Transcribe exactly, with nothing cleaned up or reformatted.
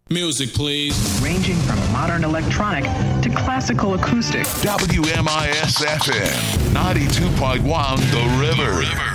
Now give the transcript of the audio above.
Music, please. Ranging from modern electronic to classical acoustic. W M I S F M, ninety-two point one The River.